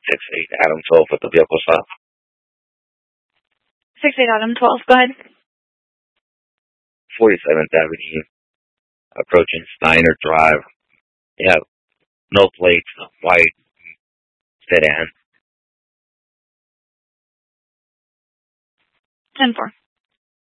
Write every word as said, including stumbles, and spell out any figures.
six eight Adam twelve with the vehicle stop. six eight Adam twelve, go ahead. forty-seventh Avenue, approaching Steiner Drive. Yeah, no plates, white sedan. ten four.